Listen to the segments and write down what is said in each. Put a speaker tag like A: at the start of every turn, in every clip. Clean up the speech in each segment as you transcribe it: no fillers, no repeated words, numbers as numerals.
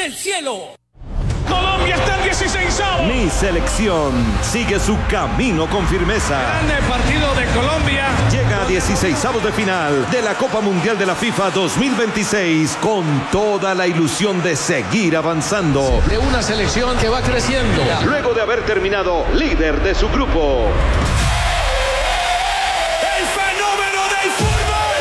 A: del cielo.
B: Colombia está en 16avo.
C: Mi selección sigue su camino con firmeza.
B: Grande partido de Colombia.
C: Llega a 16avos de final de la Copa Mundial de la FIFA 2026 con toda la ilusión de seguir avanzando.
A: De una selección que va creciendo.
C: Luego de haber terminado líder de su grupo.
B: El fenómeno del fútbol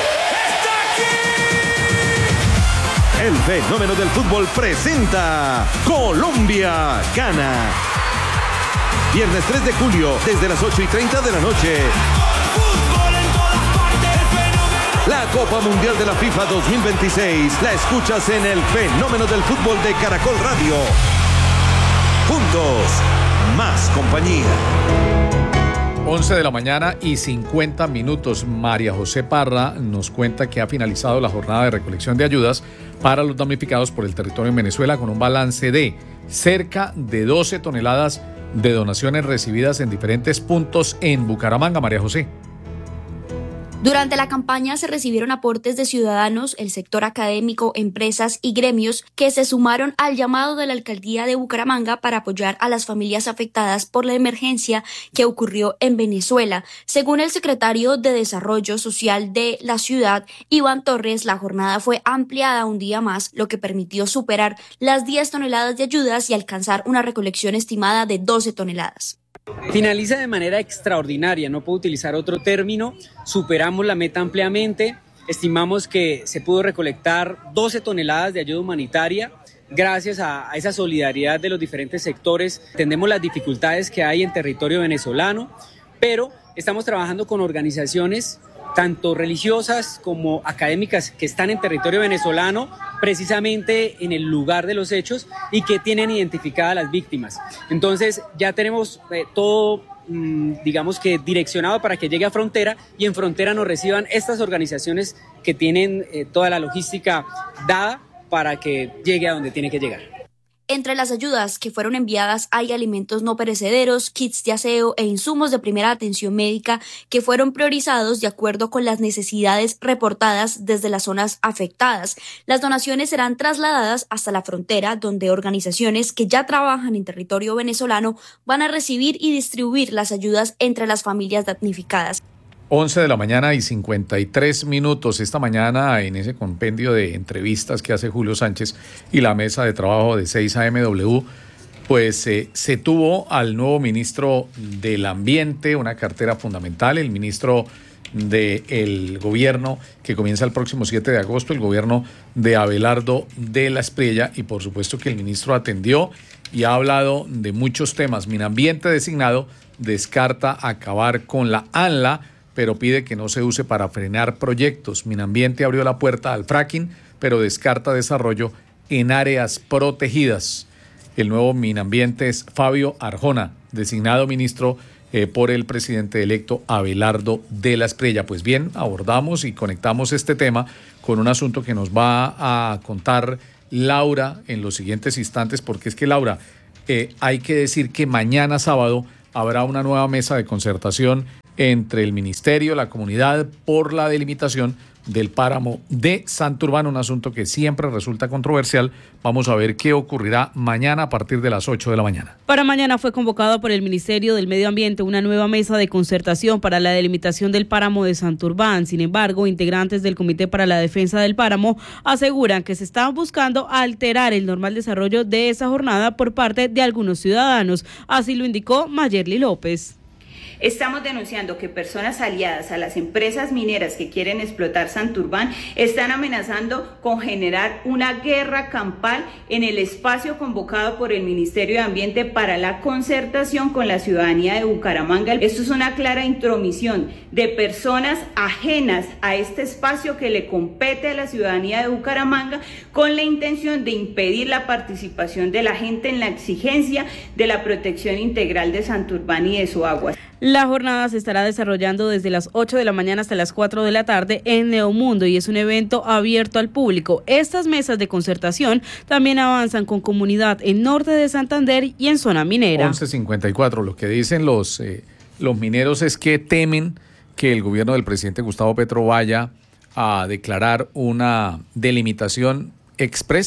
B: está aquí.
C: El fenómeno del fútbol presenta Colombia gana. Viernes 3 de julio, desde las 8:30 de la noche.
B: Fútbol en todas partes. Fenómeno.
C: La Copa Mundial de la FIFA 2026 la escuchas en el fenómeno del fútbol de Caracol Radio. Juntos, más compañía.
D: 11 de la mañana y 50 minutos. María José Parra nos cuenta que ha finalizado la jornada de recolección de ayudas para los damnificados por el terrorismo en Venezuela con un balance de cerca de 12 toneladas de donaciones recibidas en diferentes puntos en Bucaramanga. María José.
E: Durante la campaña se recibieron aportes de ciudadanos, el sector académico, empresas y gremios que se sumaron al llamado de la alcaldía de Bucaramanga para apoyar a las familias afectadas por la emergencia que ocurrió en Venezuela. Según el secretario de Desarrollo Social de la ciudad, Iván Torres, la jornada fue ampliada un día más, lo que permitió superar las 10 toneladas de ayudas y alcanzar una recolección estimada de 12 toneladas.
F: Finaliza de manera extraordinaria, no puedo utilizar otro término, superamos la meta ampliamente, estimamos que se pudo recolectar 12 toneladas de ayuda humanitaria gracias a esa solidaridad de los diferentes sectores. Entendemos las dificultades que hay en territorio venezolano, pero estamos trabajando con organizaciones tanto religiosas como académicas que están en territorio venezolano, precisamente en el lugar de los hechos y que tienen identificadas las víctimas. Entonces ya tenemos todo, digamos que direccionado para que llegue a frontera y en frontera nos reciban estas organizaciones que tienen toda la logística dada para que llegue a donde tiene que llegar.
E: Entre las ayudas que fueron enviadas hay alimentos no perecederos, kits de aseo e insumos de primera atención médica que fueron priorizados de acuerdo con las necesidades reportadas desde las zonas afectadas. Las donaciones serán trasladadas hasta la frontera, donde organizaciones que ya trabajan en territorio venezolano van a recibir y distribuir las ayudas entre las familias damnificadas.
D: 11 de la mañana y 53 minutos. Esta mañana, en ese compendio de entrevistas que hace Julio Sánchez y la mesa de trabajo de 6 AMW, pues se tuvo al nuevo ministro del Ambiente, una cartera fundamental, el ministro del gobierno que comienza el próximo 7 de agosto, el gobierno de Abelardo de la Espriella, y por supuesto que el ministro atendió y ha hablado de muchos temas. Minambiente designado descarta acabar con la ANLA, pero pide que no se use para frenar proyectos. Minambiente abrió la puerta al fracking, pero descarta desarrollo en áreas protegidas. El nuevo Minambiente es Fabio Arjona, designado ministro por el presidente electo Abelardo de la Espriella. Pues bien, abordamos y conectamos este tema con un asunto que nos va a contar Laura en los siguientes instantes, porque es que, Laura, hay que decir que mañana sábado habrá una nueva mesa de concertación entre el ministerio, la comunidad, por la delimitación del páramo de Santurbán, un asunto que siempre resulta controversial. Vamos a ver qué ocurrirá mañana a partir de las 8 de la mañana.
G: Para mañana fue convocado por el Ministerio del Medio Ambiente una nueva mesa de concertación para la delimitación del páramo de Santurbán. Sin embargo, integrantes del Comité para la Defensa del Páramo aseguran que se está buscando alterar el normal desarrollo de esa jornada por parte de algunos ciudadanos. Así lo indicó Mayerly López.
H: Estamos denunciando que personas aliadas a las empresas mineras que quieren explotar Santurbán están amenazando con generar una guerra campal en el espacio convocado por el Ministerio de Ambiente para la concertación con la ciudadanía de Bucaramanga. Esto es una clara intromisión de personas ajenas a este espacio que le compete a la ciudadanía de Bucaramanga con la intención de impedir la participación de la gente en la exigencia de la protección integral de Santurbán y de su agua.
G: La jornada se estará desarrollando desde las 8 de la mañana hasta las 4 de la tarde en Neomundo y es un evento abierto al público. Estas mesas de concertación también avanzan con comunidad en norte de Santander y en zona minera.
D: 11:54. Lo que dicen los mineros es que temen que el gobierno del presidente Gustavo Petro vaya a declarar una delimitación express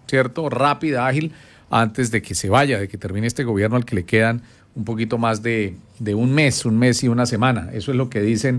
D: ¿cierto? Rápida, ágil, antes de que se vaya, de que termine este gobierno al que le quedan un poquito más de un mes y una semana. Eso es lo que dicen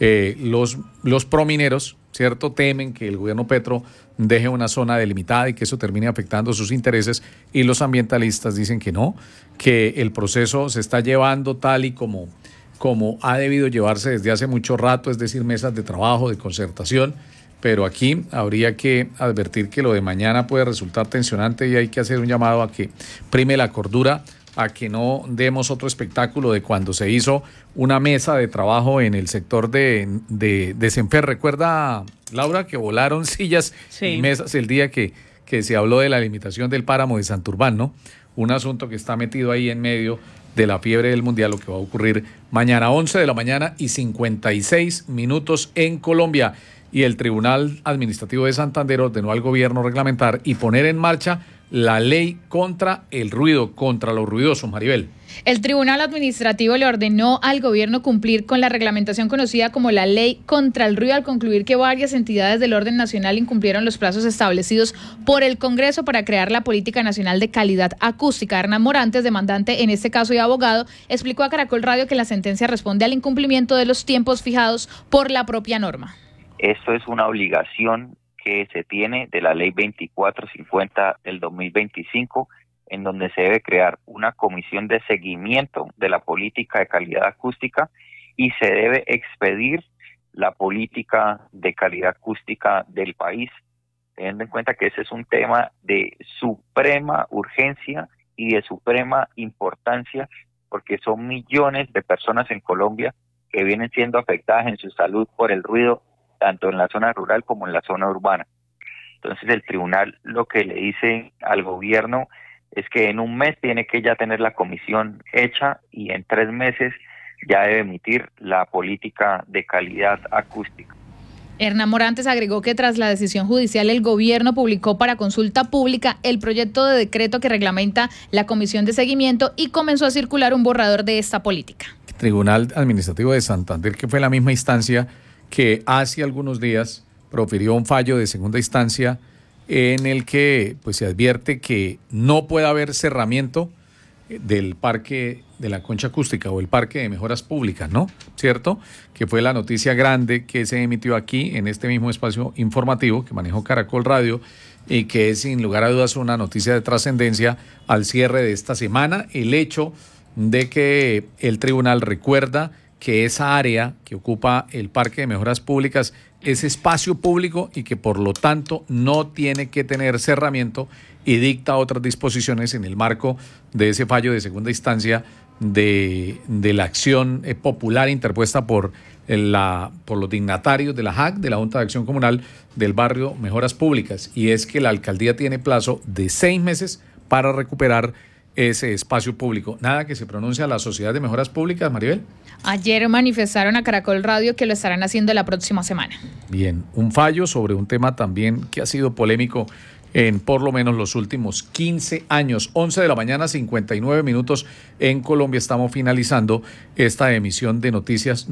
D: los promineros, ¿cierto? Temen que el gobierno Petro deje una zona delimitada y que eso termine afectando sus intereses, y los ambientalistas dicen que no, que el proceso se está llevando tal y como ha debido llevarse desde hace mucho rato, es decir, mesas de trabajo, de concertación, pero aquí habría que advertir que lo de mañana puede resultar tensionante y hay que hacer un llamado a que prime la cordura, a que no demos otro espectáculo de cuando se hizo una mesa de trabajo en el sector de Senfer. ¿Recuerda, Laura, que volaron sillas y mesas el día que se habló de la limitación del páramo de Santurbán, ¿no? Un asunto que está metido ahí en medio de la fiebre del mundial, lo que va a ocurrir mañana, 11 de la mañana y 56 minutos en Colombia. Y el Tribunal Administrativo de Santander ordenó al gobierno reglamentar y poner en marcha la ley contra el ruido, contra los ruidosos, Maribel.
I: El Tribunal Administrativo le ordenó al gobierno cumplir con la reglamentación conocida como la Ley contra el Ruido, al concluir que varias entidades del orden nacional incumplieron los plazos establecidos por el Congreso para crear la Política Nacional de Calidad Acústica. Hernán Morantes, demandante en este caso y abogado, explicó a Caracol Radio que la sentencia responde al incumplimiento de los tiempos fijados por la propia norma.
J: Esto es una obligación que se tiene de la Ley 2450 del 2025, en donde se debe crear una comisión de seguimiento de la política de calidad acústica y se debe expedir la política de calidad acústica del país, teniendo en cuenta que ese es un tema de suprema urgencia y de suprema importancia, porque son millones de personas en Colombia que vienen siendo afectadas en su salud por el ruido, tanto en la zona rural como en la zona urbana. Entonces el tribunal lo que le dice al gobierno es que en un mes tiene que ya tener la comisión hecha y en 3 meses ya debe emitir la política de calidad acústica.
I: Hernán Morantes agregó que tras la decisión judicial el gobierno publicó para consulta pública el proyecto de decreto que reglamenta la comisión de seguimiento y comenzó a circular un borrador de esta política.
D: Tribunal Administrativo de Santander, que fue la misma instancia que hace algunos días profirió un fallo de segunda instancia en el que pues se advierte que no puede haber cerramiento del parque de la concha acústica o el parque de mejoras públicas, ¿no? ¿Cierto? Que fue la noticia grande que se emitió aquí en este mismo espacio informativo que manejó Caracol Radio y que es sin lugar a dudas una noticia de trascendencia al cierre de esta semana, el hecho de que el tribunal recuerda que esa área que ocupa el Parque de Mejoras Públicas es espacio público y que por lo tanto no tiene que tener cerramiento y dicta otras disposiciones en el marco de ese fallo de segunda instancia de la acción popular interpuesta por los dignatarios de la JAC, de la Junta de Acción Comunal del barrio Mejoras Públicas, y es que la alcaldía tiene plazo de 6 meses para recuperar ese espacio público. Nada que se pronuncia a la Sociedad de Mejoras Públicas, Maribel.
I: Ayer manifestaron a Caracol Radio que lo estarán haciendo la próxima semana. Bien,
D: un fallo sobre un tema también que ha sido polémico en por lo menos los últimos 15 años. 11 de la mañana, 59 minutos en Colombia. Estamos finalizando esta emisión de noticias